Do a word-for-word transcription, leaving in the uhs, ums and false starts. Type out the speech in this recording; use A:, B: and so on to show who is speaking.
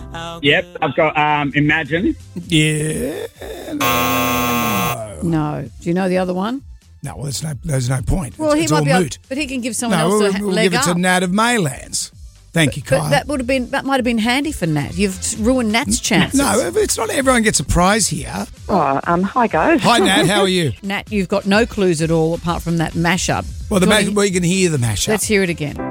A: Yep, I've got um, Imagine.
B: Yeah. No.
C: No. Do you know the other one?
B: No, well, there's no, there's no point.
C: Well,
B: it's,
C: he
B: it's
C: might
B: all
C: be able,
B: moot.
C: but he can give someone
B: No,
C: else
B: we'll,
C: a
B: we'll
C: leg
B: give it
C: up.
B: to Nat of Maylands. Thank you, Kyle.
C: But that would have been that might have been handy for Nat. You've ruined Nat's chances.
B: No, it's not everyone gets a prize here.
D: Oh, um, hi guys.
B: Hi, Nat. How are you?
C: Nat, you've got no clues at all apart from that mashup.
B: Well, the
C: Do you
B: mash,
C: wanna-
B: well, you can hear the mashup.
C: Let's hear it again.